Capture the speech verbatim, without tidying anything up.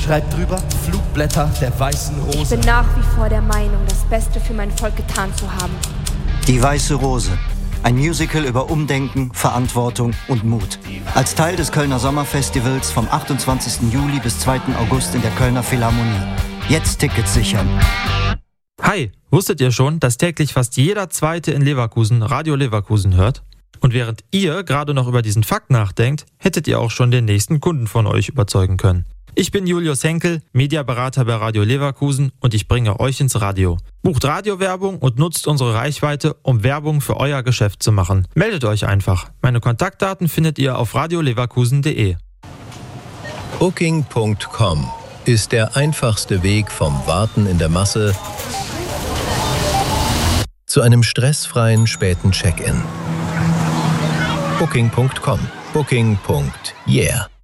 schreibt drüber Flugblätter der weißen Rose. Ich bin nach wie vor der Meinung, das Beste für mein Volk getan zu haben. Die Weiße Rose. Ein Musical über Umdenken, Verantwortung und Mut. Als Teil des Kölner Sommerfestivals vom achtundzwanzigsten Juli bis zweiten August in der Kölner Philharmonie. Jetzt Tickets sichern. Hi, wusstet ihr schon, dass täglich fast jeder Zweite in Leverkusen Radio Leverkusen hört? Und während ihr gerade noch über diesen Fakt nachdenkt, hättet ihr auch schon den nächsten Kunden von euch überzeugen können. Ich bin Julius Henkel, Mediaberater bei Radio Leverkusen und ich bringe euch ins Radio. Bucht Radiowerbung und nutzt unsere Reichweite, um Werbung für euer Geschäft zu machen. Meldet euch einfach. Meine Kontaktdaten findet ihr auf radio leverkusen punkt de. Booking Punkt com ist der einfachste Weg vom Warten in der Masse zu einem stressfreien späten Check-in. Booking Punkt com. Booking. Yeah.